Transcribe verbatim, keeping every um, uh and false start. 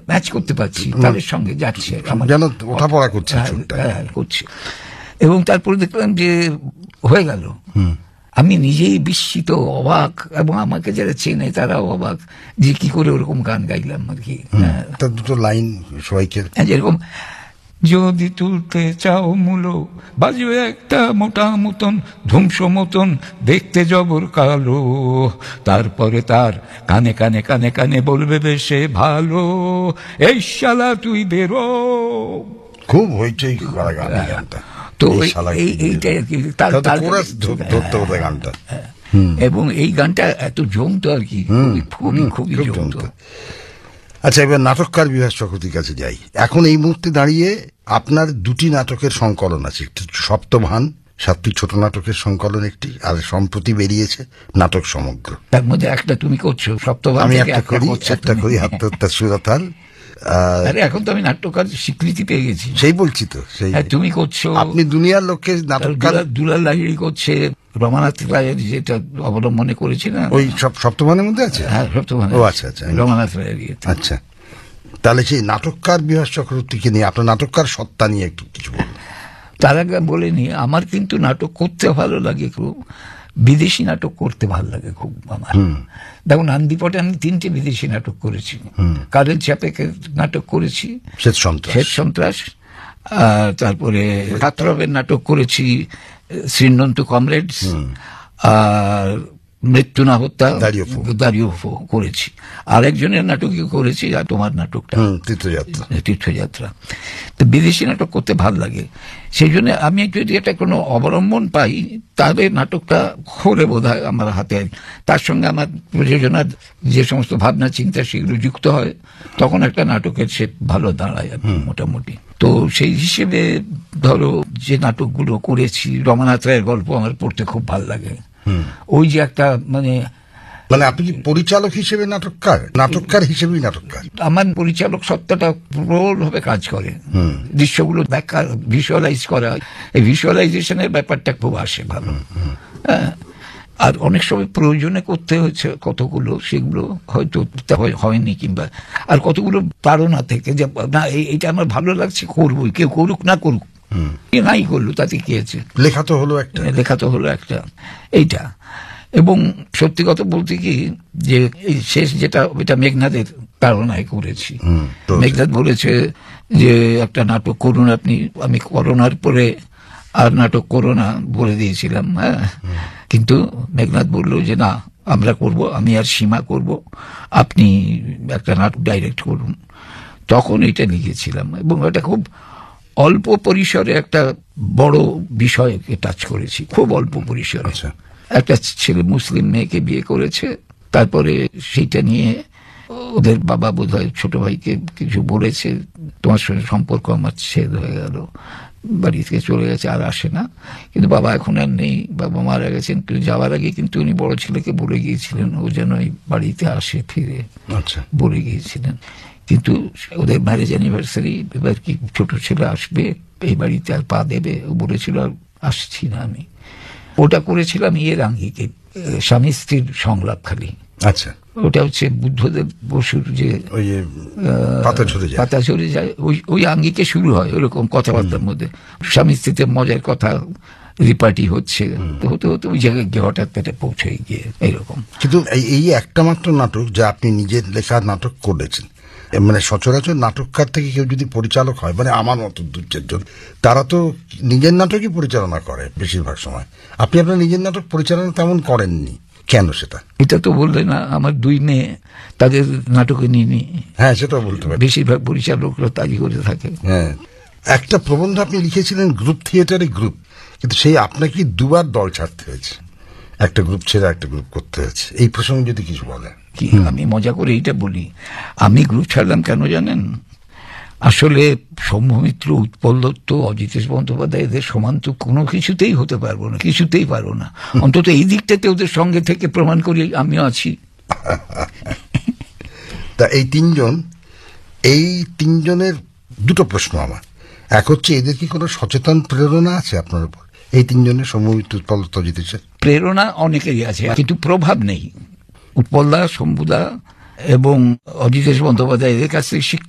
Match করতে পারছি, তাদের সঙ্গে যাচ্ছে, যেন ওঠাপড়া করছে করছে। এবং তারপরে দেখলাম যে হয়ে গেল। আমি নিজেই বিস্মিত, অবাক, এবং আমাকে যারা চেনে তারাও অবাক যে কি করে ওরকম গান গাইলাম আর কি। দুটো লাইন সবাইকে, যেরকম যদি তুলতে চাও মূলো বাজবে একটা মোটা মতন ধ্বংস মতন দেখতে জবর কালো, তারপরে তার কানে কানে কানে কানে বলবে বেশে ভালো, এই শালা তুই বেরো। খুব হইচই করা গান গানটা। তো এইটাই আর কি গানটা, এবং এই গানটা এত জমতো আর কি, খুবই খুবই জমতো। আচ্ছা, এবার নাটককার বিভাস চক্রবর্তীর কাছে যাই। এখন এই মুহূর্তে দাঁড়িয়ে আপনার দুটি নাটকের সংকলন আছে, একটি সপ্তভান সাতটি ছোট নাটকের সংকলন একটি, আর সম্প্রতি বেরিয়েছে নাটক সমগ্র। তার মধ্যে একটা তুমি করছো সপ্তভান, আমি একটা করি, একটা করি আত্মহত্যা সুরতাল। আরে এখন তো আমি নাট্যকার স্বীকৃতি পেয়ে গেছি, সেই বলছি তো। সেই তুমি করছো, আপনি দুনিয়ার লোককে নাটককার। দুলাল লাহিড়ী করছে, রমানাথ রায়ের যেটা অবলম্বনে করেছি না, ওই সব সপ্তভানের মধ্যে আছে। হ্যাঁ সপ্তভান। ও আচ্ছা আচ্ছা, রমানাথ রায়ের। আচ্ছা, তাহলে সেই নাটককার বিভাস চক্রবর্তীকে নিয়ে, আপনার নাটককার সত্তা নিয়ে একটু কিছু বলুন। তার আগে বলে নি, আমার কিন্তু নাটক করতে ভালো লাগে খুব, বিদেশি নাটক করতে ভালো লাগে খুব আমার। দেখুন নান্দিপটে আমি তিনটে বিদেশি নাটক করেছি, কারেল চ্যাপেকের নাটক করেছি শ্বেত সন্ত্রাস, শ্বেত সন্ত্রাস তারপরে ছাত্রবের নাটক করেছি শ্রীনন্তু কমরেডস, আর মৃত্যু না হত্যা দাঁড়িয়েফো করেছি, আর একজনের নাটকই করেছি আর তোমার নাটকটা তীর্থযাত্রা তীর্থযাত্রা তো বিদেশি নাটক করতে ভাল লাগে। সেই জন্য আমি যদি এটা কোনো অবলম্বন পাই তাহলে নাটকটা খোলে বোধ হয় আমার হাতে, তার সঙ্গে আমার প্রযোজনার যে সমস্ত ভাবনা চিন্তা সেগুলো যুক্ত হয়, তখন একটা নাটকের সে ভালো দাঁড়ায় আর মোটামুটি। তো সেই হিসেবে ধরো যে নাটকগুলো করেছি, রমানাথ রায়ের গল্প আমার পড়তে খুব ভাল লাগে। ওই যে একটা মানে মানে আপনি কি পরিচালক হিসেবে নাটককার, নাটককার হিসেবেই নাটককার? আমার পরিচালক সত্তাটা প্রবলভাবে কাজ করে, দৃশ্যগুলো ব্যাখ্যা ভিজুয়ালাইজ করা, এই ভিজুয়ালাইজেশনের ব্যাপারটা খুব আসে ভালো। হ্যাঁ, আর অনেক সময় প্রয়োজনে করতে হয়েছে কতগুলো, সেগুলো হয়তো হয়নি, কিংবা আর কতগুলো তাড়না থেকে যে না এইটা আমার ভালো লাগছে করবোই, কেউ করুক না করুক, নাই করলো তাতে কি আছে, লেখা তো হলো একটা, লেখা তো হলো একটা এইটা। এবং সত্যি কথা বলতে কি যে এই শেষ যেটা ওইটা মেঘনাদের তাড়নায় করেছি। মেঘনাদ বলেছে যে একটা নাটক করুন আপনি, আমি করোনার পরে আর নাটক করো না বলে দিয়েছিলাম। হ্যাঁ, কিন্তু মেঘনাদ বললো যে না আমরা করব, আমি আর সীমা করব, আপনি একটা নাটক ডাইরেক্ট করুন। তখন এটা লিখেছিলাম এবং এটা খুব অল্প পরিসরে একটা বড় বিষয়কে টাচ করেছি, খুব অল্প পরিসরে। একটা ছেলে মুসলিম মেয়েকে বিয়ে করেছে, তারপরে সেইটা নিয়ে ওদের বাবা বোধহয় ছোট ভাইকে কিছু বলেছে, তোমার সঙ্গে সম্পর্ক আমার ছেদ হয়ে গেল, বাড়ি থেকে চলে গেছে, আর আসে না। কিন্তু বাবা এখন আর নেই, বাবা মারা গেছেন, কিন্তু যাওয়ার আগে কিন্তু উনি বড় ছেলেকে বলে গিয়েছিলেন ও যেন এই বাড়িতে আসে ফিরে, বলে গিয়েছিলেন। কিন্তু ওদের ম্যারেজ অ্যানিভার্সারি, এবার কি ছোট ছেলে আসবে এই বাড়িতে আর পা দেবে, ও বলেছিল আসছি না আমি। ওটা করেছিলাম ইয়ের আঙ্গিকে, স্বামী স্ত্রীর সংলাপ খালি। আচ্ছা, ওটা হচ্ছে বুদ্ধদেব বসুর যে পাতা ঝরে যায়, ওই ওই আঙ্গিকে শুরু হয় ওরকম কথাবার্তার মধ্যে, স্বামী স্ত্রীতে মজার কথা রিপার্টি হচ্ছে, হতে হতে ওই জায়গায় গিয়ে হঠাৎ পেটে পৌঁছে গিয়ে এইরকম। কিন্তু এই একটা মাত্র নাটক যা আপনি নিজের লেখা নাটক করেছেন, মানে সচরাচর নাটককার থেকে কেউ যদি পরিচালক হয়, মানে আমার মতো দু চারজন, তারা তো নিজের নাটকই পরিচালনা করে বেশিরভাগ সময়। আপনি আপনার নিজের নাটক পরিচালনা তেমন করেননি কেন সেটা? এটা তো বললে না, আমার দুই মেয়ে তাদের নাটকে নিয়ে নি। হ্যাঁ, সেটাও বলতে পারি, বেশিরভাগ পরিচালকরা তাই করে থাকে। হ্যাঁ, একটা প্রবন্ধ আপনি লিখেছিলেন গ্রুপ থিয়েটারে গ্রুপ, কিন্তু সেই আপনাকে দুবার দল ছাড়তে হয়েছে, একটা গ্রুপ ছেড়ে একটা গ্রুপ করতে হয়েছে, এই প্রসঙ্গে যদি কিছু বলেন। কি আমি মজা করে এইটা বলি, আমি গ্রুপ ছাড়লাম কেন জানেন? আসলে সৌম্যমিত্র, উৎপল দত্ত, অজিতেশ বন্দ্যোপাধ্যায় এদের সমান তো কোনো কিছুতেই হতে পারবো না, কিছুতেই পারবো না। অন্তত এই দিকটাতে ওদের সঙ্গে থেকে প্রমাণ করি আমিও আছি। তা এই তিনজন, এই তিনজনের দুটো প্রশ্ন আমার। এক হচ্ছে, এদের কি কোনো সচেতন প্রেরণা আছে আপনার উপর? এই তিনজনের সৌম্যমিত্র, উৎপল দত্ত, অজিতেশের প্রেরণা অনেকেরই আছে, কিন্তু প্রভাব নেই। উৎপলদা, শম্ভুদা এবং অজিতেশ বন্দ্যোপাধ্যায় এদের কাছ থেকে